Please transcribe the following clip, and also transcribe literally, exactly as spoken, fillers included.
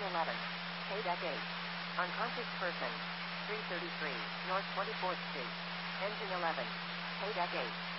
eleven. K-Deck eight. Unconscious person. three thirty-three, North twenty-fourth Street. Engine eleven. K-Deck eight.